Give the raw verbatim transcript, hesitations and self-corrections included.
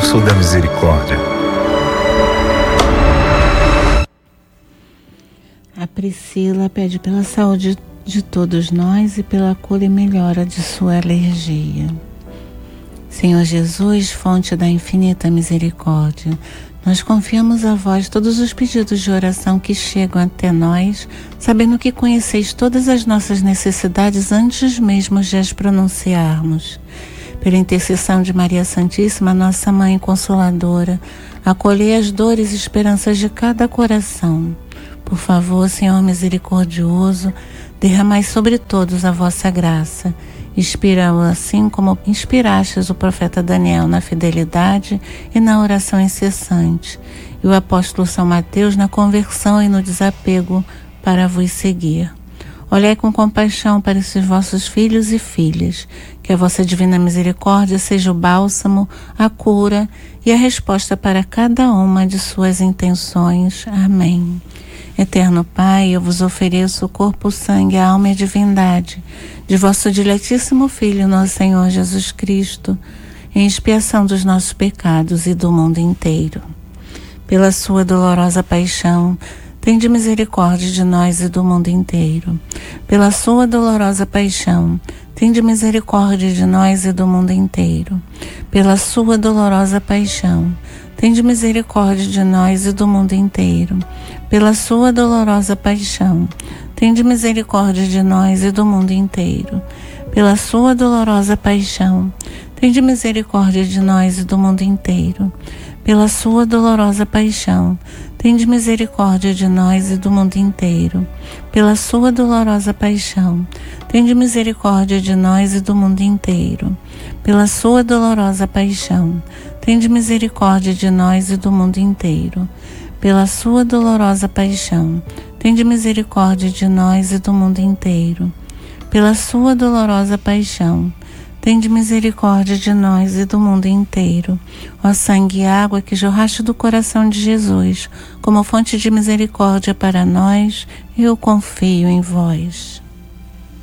berço da misericórdia. A Priscila pede pela saúde de todos nós e pela cura e melhora de sua alergia. Senhor Jesus, fonte da infinita misericórdia, nós confiamos a vós todos os pedidos de oração que chegam até nós, sabendo que conheceis todas as nossas necessidades antes mesmo de as pronunciarmos. Pela intercessão de Maria Santíssima, nossa Mãe Consoladora, acolhei as dores e esperanças de cada coração. Por favor, Senhor misericordioso, derramai sobre todos a vossa graça. Inspira-o assim como inspirastes o profeta Daniel na fidelidade e na oração incessante, e o apóstolo São Mateus na conversão e no desapego para vos seguir. Olhai com compaixão para esses vossos filhos e filhas, que a vossa divina misericórdia seja o bálsamo, a cura e a resposta para cada uma de suas intenções. Amém. Eterno Pai, eu vos ofereço o corpo, o sangue, a alma e a divindade de vosso diletíssimo Filho, nosso Senhor Jesus Cristo, em expiação dos nossos pecados e do mundo inteiro. Pela sua dolorosa paixão, tende misericórdia de nós e do mundo inteiro. Pela sua dolorosa paixão, tende misericórdia de nós e do mundo inteiro. Pela sua dolorosa paixão, tende misericórdia de nós e do mundo inteiro. Pela sua dolorosa paixão, tende misericórdia de nós e do mundo inteiro. Pela sua dolorosa paixão, tende misericórdia de nós e do mundo inteiro. Pela sua dolorosa paixão, tende misericórdia de nós e do mundo inteiro. Pela sua dolorosa paixão, tende misericórdia de nós e do mundo inteiro. Pela sua dolorosa paixão, tende misericórdia de nós e do mundo inteiro. Pela sua dolorosa paixão, tende misericórdia de nós e do mundo inteiro. Pela sua dolorosa paixão, tende misericórdia de nós e do mundo inteiro. Ó sangue e água que jorraste do coração de Jesus, como fonte de misericórdia para nós, eu confio em vós.